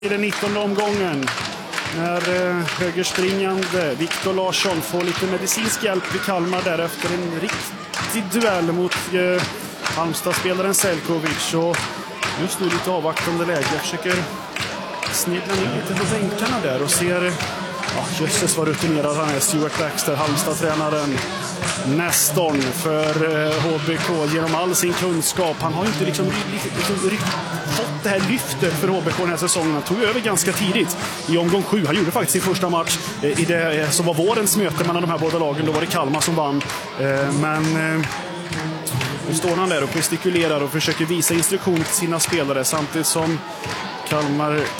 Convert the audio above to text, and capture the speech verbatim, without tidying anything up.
I den nittonde omgången när eh, högerspringande Viktor Larsson får lite medicinsk hjälp i Kalmar där efter en riktig duell mot eh, Halmstad-spelaren Selkovic, och just nu lite avvaktande läge. Jag försöker snidla ner lite på bänkarna där och ser, ja, jösses vad rutinerad han är, Stuart Baxter, Halmstad-tränaren, nästorn för eh, H B K genom all sin kunskap. Han har inte liksom, liksom fått det här lyftet för H B K den här säsongen. Han tog över ganska tidigt i omgång sju. Han gjorde faktiskt sin första match eh, i det eh, som var vårens möte mellan de här båda lagen. Då var det Kalmar som vann. Eh, men eh, nu står han där och gestikulerar och försöker visa instruktion till sina spelare, samtidigt som Kalmar